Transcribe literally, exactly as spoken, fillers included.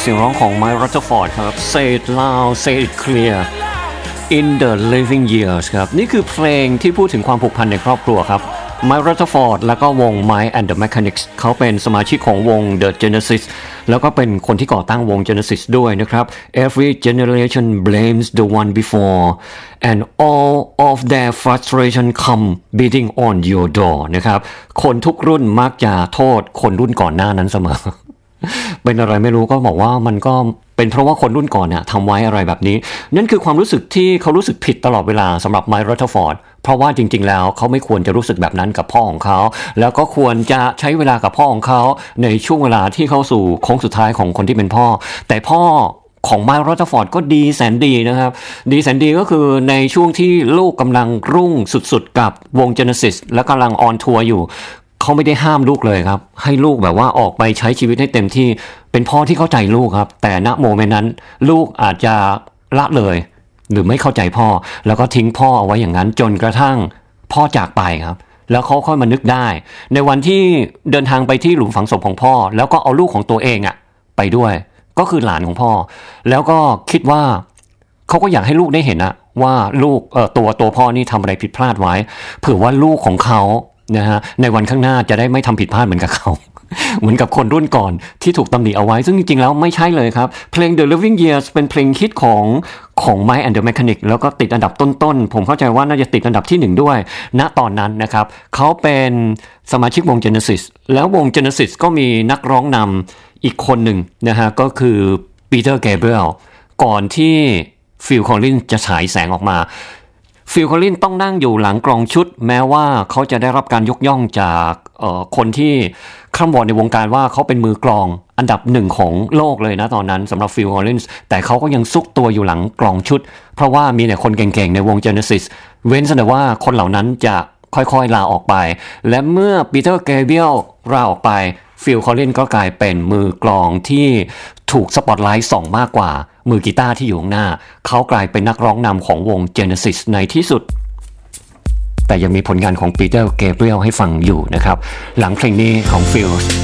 เสียงร้องของ Mike Rutherford ครับ Say it loud Say it clear In the living years ครับนี่คือเพลงที่พูดถึงความผูกพันในครอบครัวครับ Mike Rutherford แล้วก็วง Mike and the Mechanics เขาเป็นสมาชิกของวง The Genesis แล้วก็เป็นคนที่ก่อตั้งวง Genesis ด้วยนะครับ Every generation blames the one before and all of their frustration come beating on your door นะครับคนทุกรุ่นมักจะโทษคนรุ่นก่อนหน้านั้นเสมอ เป็นอะไรไม่รู้ก็บอกว่ามันก็เป็นเพราะว่าคนรุ่นก่อนเนี่ยทำไว้อะไรแบบนี้นั่นคือความรู้สึกที่เขารู้สึกผิดตลอดเวลาสำหรับ Mike Rutherford เพราะว่าจริงๆแล้วเขาไม่ควรจะรู้สึกแบบนั้นกับพ่อของเขาแล้วก็ควรจะใช้เวลากับพ่อของเขาในช่วงเวลาที่เข้าสู่โค้งสุดท้ายของคนที่เป็นพ่อแต่พ่อของ Mike Rutherford ก็ดีแสนดีนะครับดีแสนดีก็คือในช่วงที่ลูกกำลังรุ่งสุดๆกับวง Genesis และกำลังออนทัวร์อยู่เขาไม่ได้ห้ามลูกเลยครับให้ลูกแบบว่าออกไปใช้ชีวิตให้เต็มที่เป็นพ่อที่เข้าใจลูกครับแต่ณโมเมนต์นั้นลูกอาจจะละเลยหรือไม่เข้าใจพ่อแล้วก็ทิ้งพ่อเอาไว้อย่างนั้นจนกระทั่งพ่อจากไปครับแล้วเขาค่อยมานึกได้ในวันที่เดินทางไปที่หลุมฝังศพของพ่อแล้วก็เอาลูกของตัวเองอะไปด้วยก็คือหลานของพ่อแล้วก็คิดว่าเขาก็อยากให้ลูกได้เห็นอะว่าลูกเอ่อตัวตัวพ่อนี่ทำอะไรผิดพลาดไว้เผื่อว่าลูกของเขานะฮะในวันข้างหน้าจะได้ไม่ทำผิดพลาดเหมือนกับเขา เหมือนกับคนรุ่นก่อนที่ถูกตำหนิเอาไว้ซึ่งจริงๆแล้วไม่ใช่เลยครับเพลง The Living Years เป็นเพลงฮิตของของ Mike and the Mechanics แล้วก็ติดอันดับต้นๆผมเข้าใจว่าน่าจะติดอันดับที่หนึ่งด้วยณตอนนั้นนะครับเขาเป็นสมาชิกวง Genesis แล้ววง Genesis ก็มีนักร้องนำอีกคนหนึ่งนะฮะก็คือ Peter Gabriel ก่อนที่ฟิล คอลลินส์จะฉายแสงออกมาฟิล คอลลินส์ต้องนั่งอยู่หลังกลองชุดแม้ว่าเขาจะได้รับการยกย่องจากคนที่คร่ำวอดในวงการว่าเขาเป็นมือกลองอันดับหนึ่งของโลกเลยนะตอนนั้นสำหรับฟิล คอลลินส์แต่เขาก็ยังซุกตัวอยู่หลังกลองชุดเพราะว่ามีแต่คนเก่งๆในวง Genesis เว้นแต่ว่าคนเหล่านั้นจะค่อยๆลาออกไปและเมื่อปีเตอร์ เกเบรียลลาออกไปฟิล คอลลินส์ก็กลายเป็นมือกลองที่ถูกสปอตไลท์ส่องมากกว่ามือกีตาร์ที่อยู่ข้างหน้าเขากลายเป็นนักร้องนำของวง Genesis ในที่สุดแต่ยังมีผลงานของปีเตอร์ เกเบรียลให้ฟังอยู่นะครับหลังเพลงนี้ของฟิล